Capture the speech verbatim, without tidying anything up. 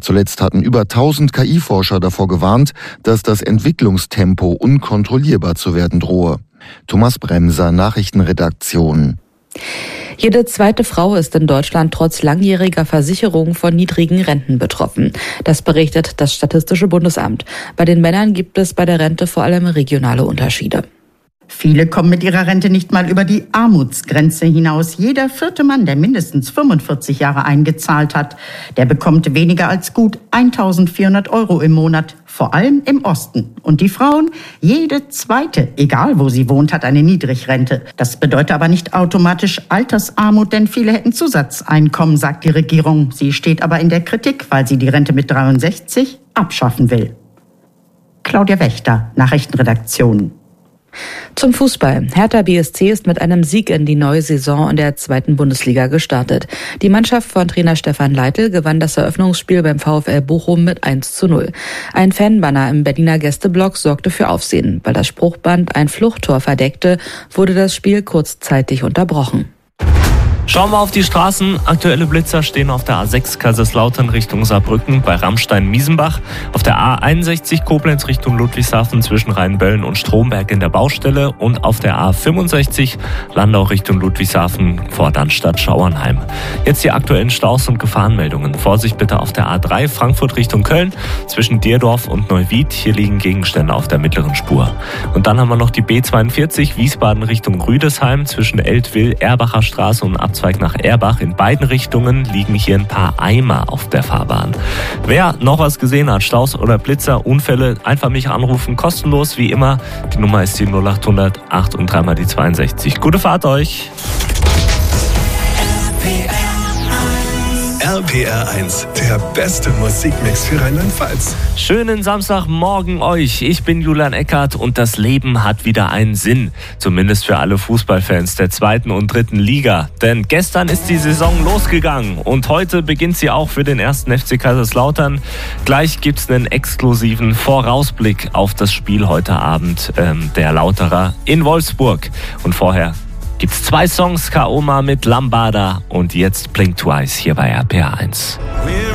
Zuletzt hatten über tausend K I-Forscher davor gewarnt, dass das Entwicklungstempo unkontrollierbar zu werden drohe. Thomas Bremser, Nachrichtenredaktion. Jede zweite Frau ist in Deutschland trotz langjähriger Versicherung von niedrigen Renten betroffen. Das berichtet das Statistische Bundesamt. Bei den Männern gibt es bei der Rente vor allem regionale Unterschiede. Viele kommen mit ihrer Rente nicht mal über die Armutsgrenze hinaus. Jeder vierte Mann, der mindestens fünfundvierzig Jahre eingezahlt hat, der bekommt weniger als gut eintausendvierhundert Euro im Monat, vor allem im Osten. Und die Frauen, jede zweite, egal wo sie wohnt, hat eine Niedrigrente. Das bedeutet aber nicht automatisch Altersarmut, denn viele hätten Zusatzeinkommen, sagt die Regierung. Sie steht aber in der Kritik, weil sie die Rente mit dreiundsechzig abschaffen will. Claudia Wächter, Nachrichtenredaktion. Zum Fußball. Hertha B S C ist mit einem Sieg in die neue Saison in der zweiten Bundesliga gestartet. Die Mannschaft von Trainer Stefan Leitl gewann das Eröffnungsspiel beim VfL Bochum mit eins zu null. Ein Fanbanner im Berliner Gästeblock sorgte für Aufsehen. Weil das Spruchband ein Fluchttor verdeckte, wurde das Spiel kurzzeitig unterbrochen. Schauen wir auf die Straßen. Aktuelle Blitzer stehen auf der A sechs Kaiserslautern Richtung Saarbrücken bei Rammstein-Miesenbach, auf der A einundsechzig Koblenz Richtung Ludwigshafen zwischen Rheinböllen und Stromberg in der Baustelle und auf der A fünfundsechzig Landau Richtung Ludwigshafen vor Dannstatt-Schauernheim. Jetzt die aktuellen Staus und Gefahrenmeldungen. Vorsicht bitte auf der A drei Frankfurt Richtung Köln zwischen Dierdorf und Neuwied. Hier liegen Gegenstände auf der mittleren Spur. Und dann haben wir noch die B zweiundvierzig Wiesbaden Richtung Rüdesheim zwischen Eltville, Erbacher Straße und Abzweig nach Erbach. In beiden Richtungen liegen hier ein paar Eimer auf der Fahrbahn. Wer noch was gesehen hat, Staus oder Blitzer, Unfälle, einfach mich anrufen, kostenlos wie immer. Die Nummer ist die null acht hundert acht und dreimal die zweiundsechzig. Gute Fahrt euch! R P R eins, der beste Musikmix für Rheinland-Pfalz. Schönen Samstagmorgen euch. Ich bin Julian Eckert und das Leben hat wieder einen Sinn. Zumindest für alle Fußballfans der zweiten und dritten Liga. Denn gestern ist die Saison losgegangen und heute beginnt sie auch für den ersten F C Kaiserslautern. Gleich gibt's einen exklusiven Vorausblick auf das Spiel heute Abend ähm, der Lauterer in Wolfsburg. Und vorher gibt's zwei Songs, Kaoma mit Lambada und jetzt Blink Twice hier bei R P R eins.